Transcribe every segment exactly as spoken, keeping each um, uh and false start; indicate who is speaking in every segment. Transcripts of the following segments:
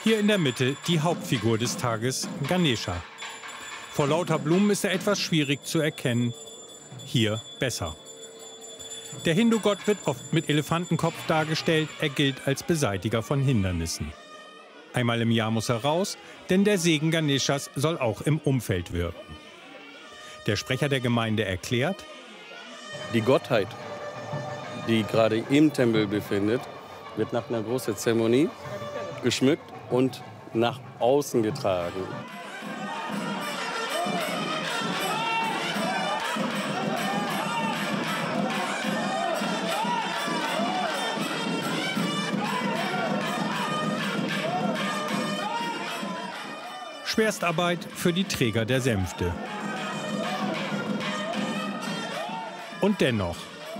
Speaker 1: Hier in der Mitte die Hauptfigur des Tages, Ganesha. Vor lauter Blumen ist er etwas schwierig zu erkennen. Hier besser. Der Hindu-Gott wird oft mit Elefantenkopf dargestellt. Er gilt als Beseitiger von Hindernissen. Einmal im Jahr muss er raus, denn der Segen Ganeshas soll auch im Umfeld wirken. Der Sprecher der Gemeinde erklärt:
Speaker 2: Die Gottheit, die gerade im Tempel befindet, wird nach einer großen Zeremonie geschmückt und nach außen getragen.
Speaker 1: Schwerstarbeit für die Träger der Sänfte. Und dennoch.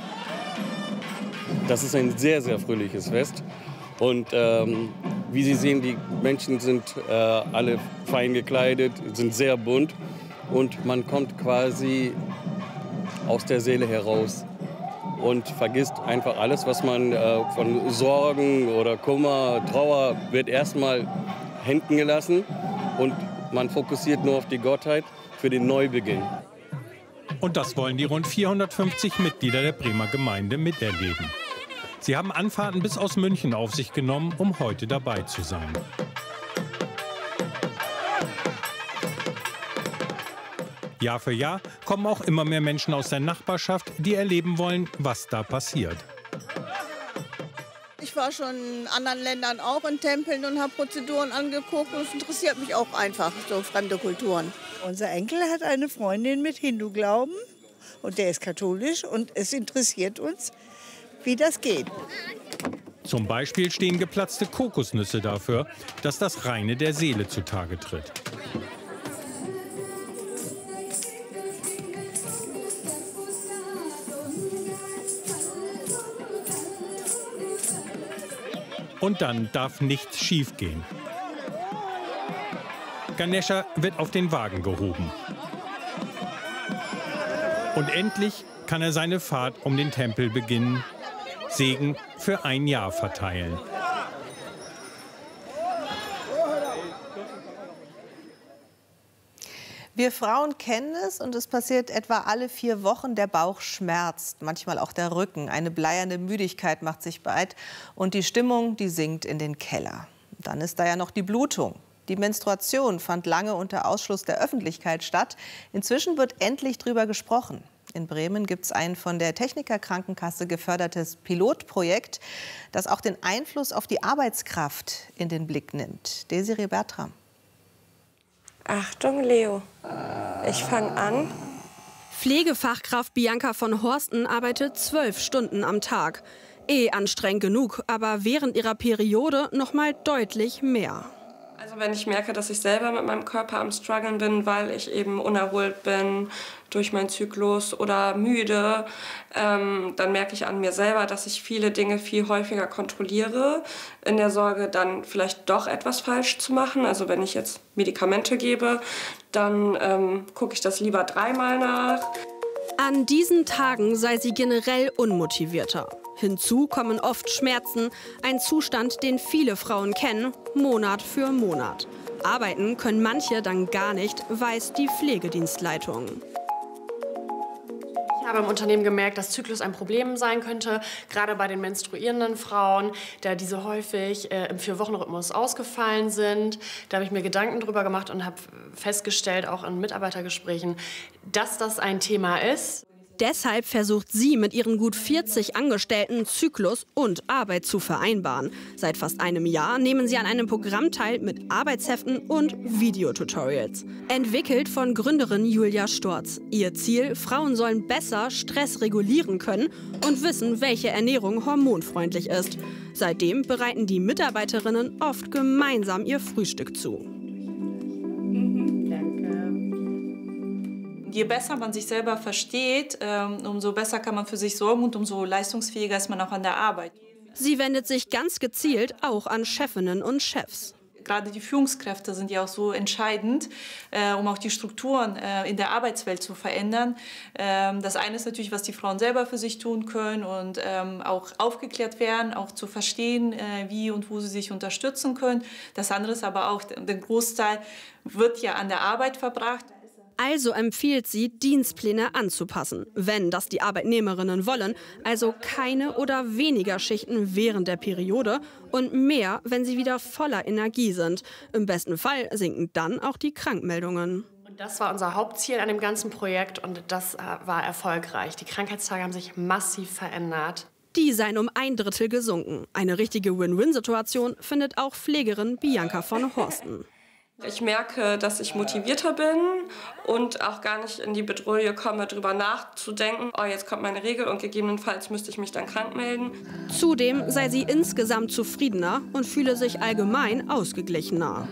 Speaker 2: Das ist ein sehr, sehr fröhliches Fest. Und ähm, wie Sie sehen, die Menschen sind äh, alle fein gekleidet, sind sehr bunt. Und man kommt quasi aus der Seele heraus und vergisst einfach alles, was man äh, von Sorgen oder Kummer, Trauer, wird erstmal hinten gelassen. Und man fokussiert nur auf die Gottheit für den Neubeginn.
Speaker 1: Und das wollen die rund vierhundertfünfzig Mitglieder der Bremer Gemeinde miterleben. Sie haben Anfahrten bis aus München auf sich genommen, um heute dabei zu sein. Jahr für Jahr kommen auch immer mehr Menschen aus der Nachbarschaft, die erleben wollen, was da passiert.
Speaker 3: Ich war schon in anderen Ländern auch in Tempeln und habe Prozeduren angeguckt. Und es interessiert mich auch einfach, so fremde Kulturen.
Speaker 4: Unser Enkel hat eine Freundin mit Hindu-Glauben und der ist katholisch und es interessiert uns, wie das geht.
Speaker 1: Zum Beispiel stehen geplatzte Kokosnüsse dafür, dass das Reine der Seele zutage tritt. Und dann darf nichts schiefgehen. Ganesha wird auf den Wagen gehoben. Und endlich kann er seine Fahrt um den Tempel beginnen, Segen für ein Jahr verteilen.
Speaker 5: Wir Frauen kennen es und es passiert etwa alle vier Wochen. Der Bauch schmerzt, manchmal auch der Rücken. Eine bleierne Müdigkeit macht sich breit und die Stimmung, die sinkt in den Keller. Dann ist da ja noch die Blutung. Die Menstruation fand lange unter Ausschluss der Öffentlichkeit statt. Inzwischen wird endlich drüber gesprochen. In Bremen gibt es ein von der Techniker Krankenkasse gefördertes Pilotprojekt, das auch den Einfluss auf die Arbeitskraft in den Blick nimmt. Desiree Bertram.
Speaker 6: Achtung, Leo. Ich fange an.
Speaker 7: Pflegefachkraft Bianca von Horsten arbeitet zwölf Stunden am Tag. Eh anstrengend genug, aber während ihrer Periode noch mal deutlich mehr.
Speaker 6: Also wenn ich merke, dass ich selber mit meinem Körper am Struggeln bin, weil ich eben unerholt bin durch meinen Zyklus oder müde, ähm, dann merke ich an mir selber, dass ich viele Dinge viel häufiger kontrolliere, in der Sorge, dann vielleicht doch etwas falsch zu machen. Also wenn ich jetzt Medikamente gebe, dann ähm, gucke ich das lieber dreimal nach.
Speaker 7: An diesen Tagen sei sie generell unmotivierter. Hinzu kommen oft Schmerzen, ein Zustand, den viele Frauen kennen, Monat für Monat. Arbeiten können manche dann gar nicht, weiß die Pflegedienstleitung.
Speaker 8: Ich habe im Unternehmen gemerkt, dass Zyklus ein Problem sein könnte, gerade bei den menstruierenden Frauen, da diese häufig äh, im Vier-Wochen-Rhythmus ausgefallen sind. Da habe ich mir Gedanken drüber gemacht und habe festgestellt, auch in Mitarbeitergesprächen, dass das ein Thema ist.
Speaker 7: Deshalb versucht sie mit ihren gut vierzig Angestellten Zyklus und Arbeit zu vereinbaren. Seit fast einem Jahr nehmen sie an einem Programm teil mit Arbeitsheften und Videotutorials. Entwickelt von Gründerin Julia Storz. Ihr Ziel: Frauen sollen besser Stress regulieren können und wissen, welche Ernährung hormonfreundlich ist. Seitdem bereiten die Mitarbeiterinnen oft gemeinsam ihr Frühstück zu.
Speaker 9: Je besser man sich selber versteht, umso besser kann man für sich sorgen und umso leistungsfähiger ist man auch an der Arbeit.
Speaker 7: Sie wendet sich ganz gezielt auch an Chefinnen und Chefs.
Speaker 9: gerade die Führungskräfte sind ja auch so entscheidend, äh, um auch die Strukturen äh, in der Arbeitswelt zu verändern. Ähm, das eine ist natürlich, was die Frauen selber für sich tun können und ähm, auch aufgeklärt werden, auch zu verstehen, äh, wie und wo sie sich unterstützen können. Das andere ist aber auch, der Großteil wird ja an der Arbeit verbracht.
Speaker 7: Also empfiehlt sie, Dienstpläne anzupassen, wenn das die Arbeitnehmerinnen wollen. Also keine oder weniger Schichten während der Periode und mehr, wenn sie wieder voller Energie sind. Im besten Fall sinken dann auch die Krankmeldungen.
Speaker 8: Und das war unser Hauptziel an dem ganzen Projekt und das äh, war erfolgreich. Die Krankheitstage haben sich massiv verändert.
Speaker 7: Die seien um ein Drittel gesunken. Eine richtige Win-Win-Situation findet auch Pflegerin Bianca von Horsten.
Speaker 6: Ich merke, dass ich motivierter bin und auch gar nicht in die Bedrohung komme, darüber nachzudenken, oh, jetzt kommt meine Regel und gegebenenfalls müsste ich mich dann krank melden.
Speaker 7: Zudem sei sie insgesamt zufriedener und fühle sich allgemein ausgeglichener.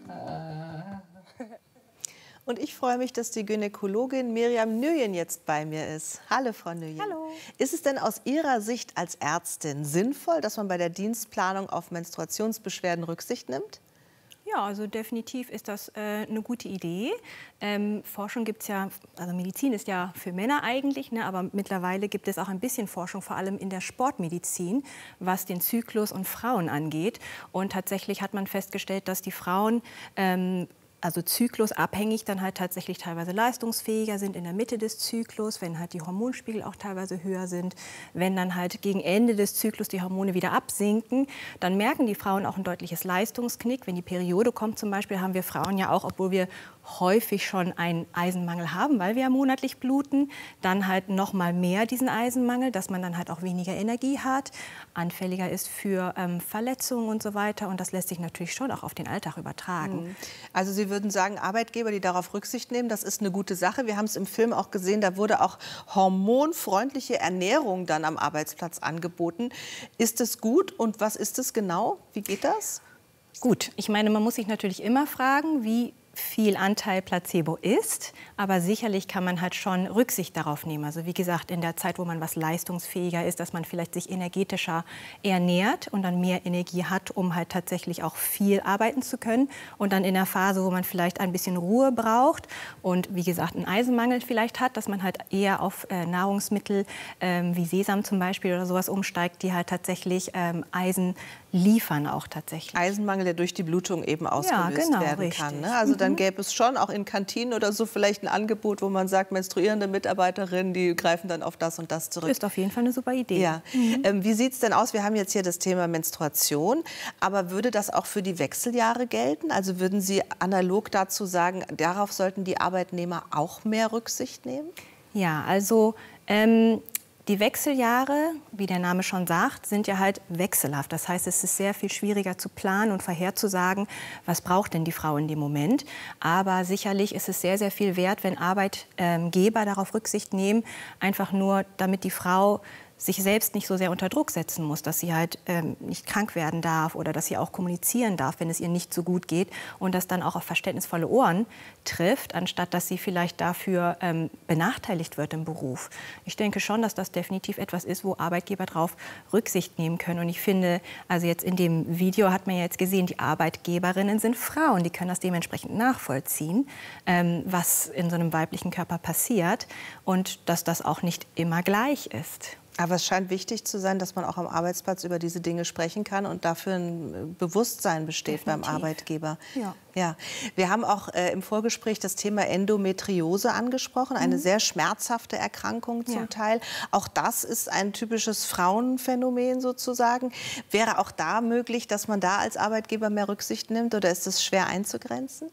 Speaker 5: Und ich freue mich, dass die Gynäkologin Miriam Nguyen jetzt bei mir ist. Hallo, Frau Nguyen.
Speaker 10: Hallo.
Speaker 5: Ist es denn aus Ihrer Sicht als Ärztin sinnvoll, dass man bei der Dienstplanung auf Menstruationsbeschwerden Rücksicht nimmt?
Speaker 10: Ja, also definitiv ist das äh, eine gute Idee. Ähm, Forschung gibt es ja, also Medizin ist ja für Männer eigentlich, ne, aber mittlerweile gibt es auch ein bisschen Forschung, vor allem in der Sportmedizin, was den Zyklus und Frauen angeht. Und tatsächlich hat man festgestellt, dass die Frauen ähm, also zyklusabhängig dann halt tatsächlich teilweise leistungsfähiger sind in der Mitte des Zyklus, wenn halt die Hormonspiegel auch teilweise höher sind. Wenn dann halt gegen Ende des Zyklus die Hormone wieder absinken, dann merken die Frauen auch ein deutliches Leistungsknick. Wenn die Periode kommt zum Beispiel, haben wir Frauen ja auch, obwohl wir häufig schon einen Eisenmangel haben, weil wir ja monatlich bluten, dann halt noch mal mehr diesen Eisenmangel, dass man dann halt auch weniger Energie hat, anfälliger ist für ähm, Verletzungen und so weiter. Und das lässt sich natürlich schon auch auf den Alltag übertragen.
Speaker 5: Also Sie würden sagen, Arbeitgeber, die darauf Rücksicht nehmen, das ist eine gute Sache. Wir haben es im Film auch gesehen, da wurde auch hormonfreundliche Ernährung dann am Arbeitsplatz angeboten. Ist es gut und was ist es genau? Wie geht das?
Speaker 10: Gut, ich meine, man muss sich natürlich immer fragen, wie viel Anteil Placebo ist, aber sicherlich kann man halt schon Rücksicht darauf nehmen. Also wie gesagt, in der Zeit, wo man was leistungsfähiger ist, dass man vielleicht sich energetischer ernährt und dann mehr Energie hat, um halt tatsächlich auch viel arbeiten zu können. Und dann in der Phase, wo man vielleicht ein bisschen Ruhe braucht und wie gesagt einen Eisenmangel vielleicht hat, dass man halt eher auf äh, Nahrungsmittel ähm, wie Sesam zum Beispiel oder sowas umsteigt, die halt tatsächlich ähm, Eisen liefern auch tatsächlich.
Speaker 5: Eisenmangel, der durch die Blutung eben ausgelöst
Speaker 10: ja, genau,
Speaker 5: werden
Speaker 10: richtig.
Speaker 5: kann. Ne? Also dann gäbe es schon auch in Kantinen oder so vielleicht ein Angebot, wo man sagt, menstruierende Mitarbeiterinnen, die greifen dann auf das und das zurück.
Speaker 10: Ist auf jeden Fall eine super Idee.
Speaker 5: Ja. Mhm. Ähm, wie sieht es denn aus? Wir haben jetzt hier das Thema Menstruation, aber würde das auch für die Wechseljahre gelten? Also würden Sie analog dazu sagen, darauf sollten die Arbeitnehmer auch mehr Rücksicht nehmen?
Speaker 10: Ja, also ähm, die Wechseljahre, wie der Name schon sagt, sind ja halt wechselhaft. Das heißt, es ist sehr viel schwieriger zu planen und vorherzusagen, was braucht denn die Frau in dem Moment. Aber sicherlich ist es sehr, sehr viel wert, wenn Arbeitgeber darauf Rücksicht nehmen, einfach nur, damit die Frau sich selbst nicht so sehr unter Druck setzen muss, dass sie halt ähm, nicht krank werden darf oder dass sie auch kommunizieren darf, wenn es ihr nicht so gut geht und das dann auch auf verständnisvolle Ohren trifft, anstatt dass sie vielleicht dafür ähm, benachteiligt wird im Beruf. Ich denke schon, dass das definitiv etwas ist, wo Arbeitgeber darauf Rücksicht nehmen können. Und ich finde, also jetzt in dem Video hat man ja jetzt gesehen, die Arbeitgeberinnen sind Frauen, die können das dementsprechend nachvollziehen, ähm, was in so einem weiblichen Körper passiert und dass das auch nicht immer gleich ist.
Speaker 5: Aber es scheint wichtig zu sein, dass man auch am Arbeitsplatz über diese Dinge sprechen kann und dafür ein Bewusstsein besteht Definitiv. Beim Arbeitgeber.
Speaker 10: Ja.
Speaker 5: Ja. Wir haben auch äh, im Vorgespräch das Thema Endometriose angesprochen, eine mhm. sehr schmerzhafte Erkrankung zum ja. Teil. Auch das ist ein typisches Frauenphänomen sozusagen. Wäre auch da möglich, dass man da als Arbeitgeber mehr Rücksicht nimmt oder ist es schwer einzugrenzen?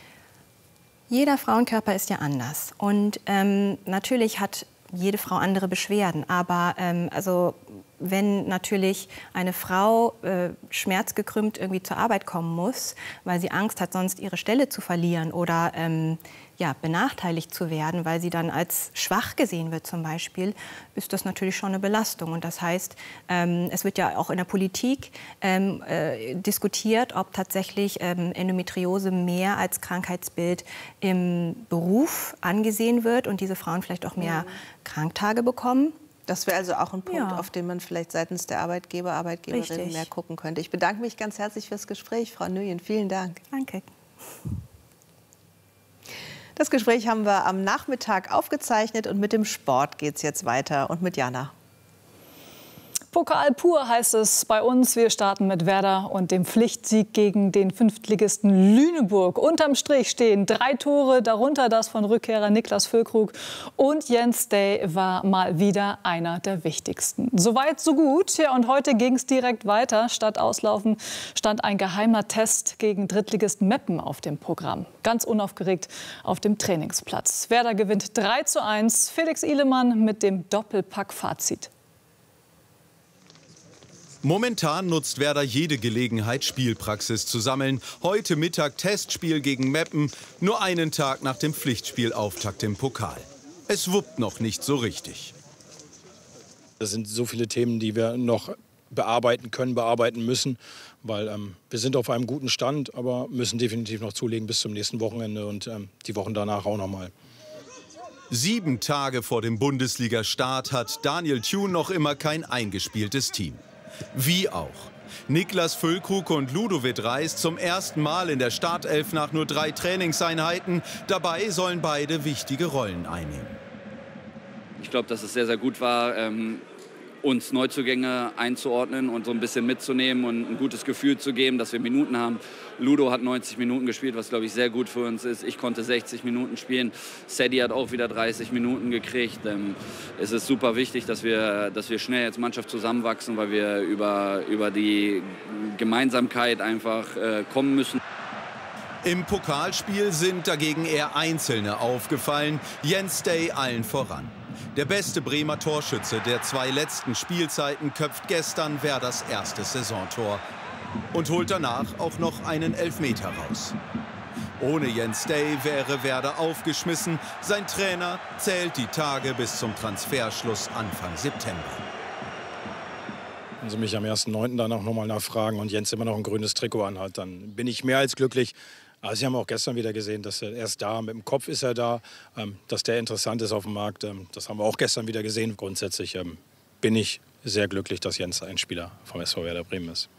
Speaker 10: Jeder Frauenkörper ist ja anders und ähm, natürlich hat jede Frau andere Beschwerden. Aber ähm, also wenn natürlich eine Frau äh, schmerzgekrümmt irgendwie zur Arbeit kommen muss, weil sie Angst hat, sonst ihre Stelle zu verlieren oder ähm, ja, benachteiligt zu werden, weil sie dann als schwach gesehen wird zum Beispiel, ist das natürlich schon eine Belastung. Und das heißt, ähm, es wird ja auch in der Politik ähm, äh, diskutiert, ob tatsächlich ähm, Endometriose mehr als Krankheitsbild im Beruf angesehen wird und diese Frauen vielleicht auch mehr mhm. Kranktage bekommen.
Speaker 5: Das wäre also auch ein Punkt,
Speaker 10: Ja.
Speaker 5: auf den man vielleicht seitens der Arbeitgeber, Arbeitgeberinnen
Speaker 10: Richtig.
Speaker 5: mehr gucken könnte. Ich bedanke mich ganz herzlich fürs Gespräch, Frau Nguyen. Vielen Dank.
Speaker 10: Danke.
Speaker 5: Das Gespräch haben wir am Nachmittag aufgezeichnet und mit dem Sport geht es jetzt weiter und mit Jana.
Speaker 11: Pokal pur heißt es bei uns. Wir starten mit Werder und dem Pflichtsieg gegen den Fünftligisten Lüneburg. Unterm Strich stehen drei Tore, darunter das von Rückkehrer Niklas Füllkrug. Und Jens Day war mal wieder einer der wichtigsten. Soweit, so gut. Ja, und heute ging es direkt weiter. Statt Auslaufen stand ein geheimer Test gegen Drittligisten Meppen auf dem Programm. Ganz unaufgeregt auf dem Trainingsplatz. Werder gewinnt drei zu eins. Felix Ihlemann mit dem Doppelpack-Fazit.
Speaker 12: Momentan nutzt Werder jede Gelegenheit, Spielpraxis zu sammeln. Heute Mittag Testspiel gegen Meppen, nur einen Tag nach dem Pflichtspielauftakt im Pokal. Es wuppt noch nicht so richtig.
Speaker 13: Das sind so viele Themen, die wir noch bearbeiten können, bearbeiten müssen, weil ähm, wir sind auf einem guten Stand, aber müssen definitiv noch zulegen bis zum nächsten Wochenende und ähm, die Wochen danach auch noch mal.
Speaker 12: Sieben Tage vor dem Bundesliga-Start hat Daniel Thune noch immer kein eingespieltes Team. Wie auch. Niklas Füllkrug und Ludovic Reis zum ersten Mal in der Startelf nach nur drei Trainingseinheiten. Dabei sollen beide wichtige Rollen einnehmen.
Speaker 14: Ich glaube, dass es sehr, sehr gut war, ähm, uns Neuzugänge einzuordnen und so ein bisschen mitzunehmen und ein gutes Gefühl zu geben, dass wir Minuten haben. Ludo hat neunzig Minuten gespielt, was, glaube ich, sehr gut für uns ist. Ich konnte sechzig Minuten spielen. Sadie hat auch wieder dreißig Minuten gekriegt. Ähm, es ist super wichtig, dass wir, dass wir schnell als Mannschaft zusammenwachsen, weil wir über, über die Gemeinsamkeit einfach äh, kommen müssen.
Speaker 12: Im Pokalspiel sind dagegen eher Einzelne aufgefallen. Jens Day allen voran. Der beste Bremer Torschütze der zwei letzten Spielzeiten köpft gestern Werders erstes Saisontor und holt danach auch noch einen Elfmeter raus. Ohne Jens Day wäre Werder aufgeschmissen. Sein Trainer zählt die Tage bis zum Transferschluss Anfang September.
Speaker 13: Wenn Sie mich am ersten neunten dann auch noch mal nachfragen und Jens immer noch ein grünes Trikot anhat, dann bin ich mehr als glücklich. Aber Sie haben auch gestern wieder gesehen, dass er erst da, mit dem Kopf ist er da, ähm, dass der interessant ist auf dem Markt. Ähm, das haben wir auch gestern wieder gesehen. Grundsätzlich ähm, bin ich sehr glücklich, dass Jens ein Spieler vom S V Werder Bremen ist.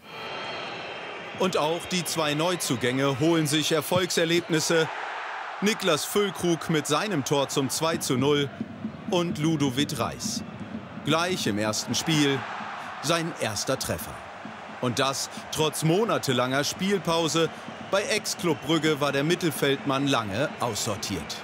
Speaker 12: Und auch die zwei Neuzugänge holen sich Erfolgserlebnisse. Niklas Füllkrug mit seinem Tor zum zwei zu null und Ludovic Reis. Gleich im ersten Spiel sein erster Treffer. Und das trotz monatelanger Spielpause. Bei Ex-Club Brügge war der Mittelfeldmann lange aussortiert.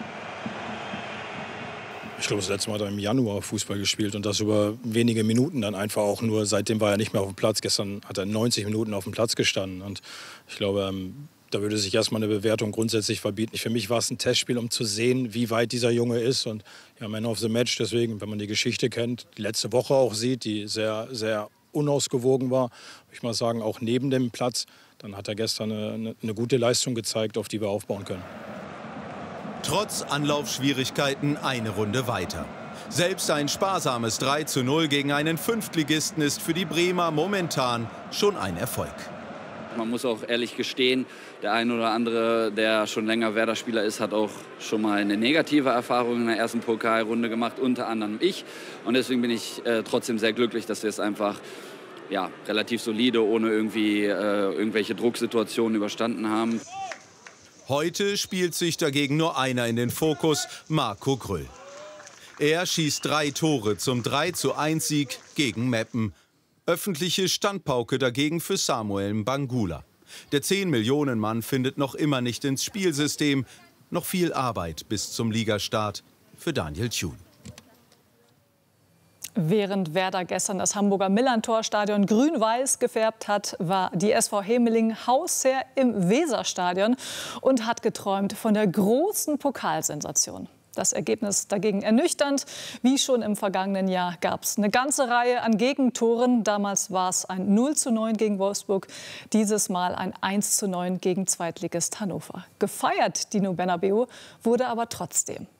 Speaker 13: Ich glaube, das letzte Mal hat er im Januar Fußball gespielt und das über wenige Minuten dann einfach auch nur. Seitdem war er nicht mehr auf dem Platz. Gestern hat er neunzig Minuten auf dem Platz gestanden. Und ich glaube, da würde sich erstmal eine Bewertung grundsätzlich verbieten. Für mich war es ein Testspiel, um zu sehen, wie weit dieser Junge ist. Und ja, Man of the Match deswegen, wenn man die Geschichte kennt, die letzte Woche auch sieht, die sehr, sehr unausgewogen war, würde ich mal sagen, auch neben dem Platz, dann hat er gestern eine, eine gute Leistung gezeigt, auf die wir aufbauen können.
Speaker 12: Trotz Anlaufschwierigkeiten eine Runde weiter. Selbst ein sparsames drei zu null gegen einen Fünftligisten ist für die Bremer momentan schon ein Erfolg.
Speaker 14: Man muss auch ehrlich gestehen, der ein oder andere, der schon länger Werder-Spieler ist, hat auch schon mal eine negative Erfahrung in der ersten Pokalrunde gemacht, unter anderem ich. Und deswegen bin ich äh, trotzdem sehr glücklich, dass wir es einfach ja, relativ solide, ohne irgendwie äh, irgendwelche Drucksituationen überstanden haben.
Speaker 12: Heute spielt sich dagegen nur einer in den Fokus, Marco Grüll. Er schießt drei Tore zum drei zu eins Sieg gegen Meppen. Öffentliche Standpauke dagegen für Samuel Mbangula. Der zehn Millionen Mann findet noch immer nicht ins Spielsystem. Noch viel Arbeit bis zum Ligastart für Daniel Thune.
Speaker 11: Während Werder gestern das Hamburger Millerntor-Stadion grün-weiß gefärbt hat, war die S V Hemeling Hausherr im Weserstadion und hat geträumt von der großen Pokalsensation. Das Ergebnis dagegen ernüchternd. Wie schon im vergangenen Jahr gab es eine ganze Reihe an Gegentoren. Damals war es ein null zu neun gegen Wolfsburg, dieses Mal ein eins zu neun gegen Zweitligist Hannover. Gefeiert, Dino Bernabeu, wurde aber trotzdem.